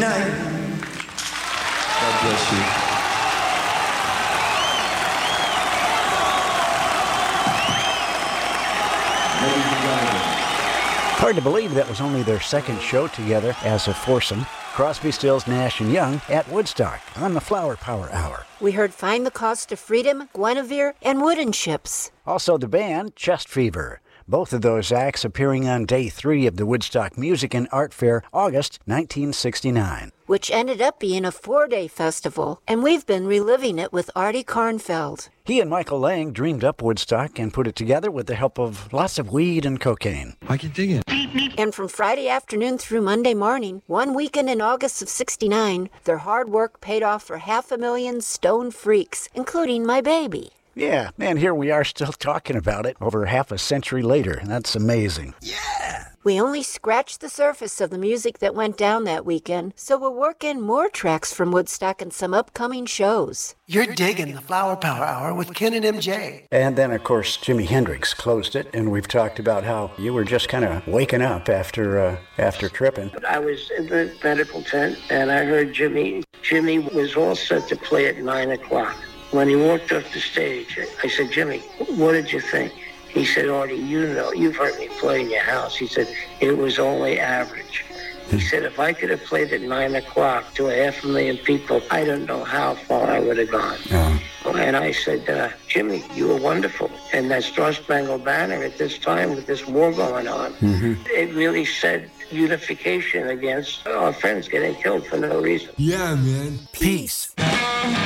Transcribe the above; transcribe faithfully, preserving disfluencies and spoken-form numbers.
night. God bless you. Hard to believe that was only their second show together as a foursome. Crosby, Stills, Nash and Young at Woodstock on the Flower Power Hour. We heard Find the Cost of Freedom, Guinevere, and Wooden Ships. Also the band Chest Fever. Both of those acts appearing on day three of the Woodstock Music and Art Fair, August nineteen sixty-nine. Which ended up being a four-day festival, and we've been reliving it with Artie Kornfeld. He and Michael Lang dreamed up Woodstock and put it together with the help of lots of weed and cocaine. I can dig it. And from Friday afternoon through Monday morning, one weekend in August of sixty-nine, their hard work paid off for half a million stone freaks, including my baby. Yeah, and here we are still talking about it over half a century later. That's amazing. Yeah! We only scratched the surface of the music that went down that weekend, so we'll work in more tracks from Woodstock and some upcoming shows. You're digging the Flower Power Hour with Ken and M J. And then, of course, Jimi Hendrix closed it, and we've talked about how you were just kind of waking up after uh, after tripping. I was in the medical tent, and I heard Jimmy. Jimmy was all set to play at nine o'clock. When he walked off the stage, I said, Jimmy, what did you think? He said, Artie, you know, you've heard me play in your house. He said, it was only average. He said, if I could have played at nine o'clock to a half a million people, I don't know how far I would have gone. Yeah. And I said, uh, Jimmy, you were wonderful. And that Star Spangled Banner at this time with this war going on, mm-hmm. it really said unification against our friends getting killed for no reason. Yeah, man. Peace.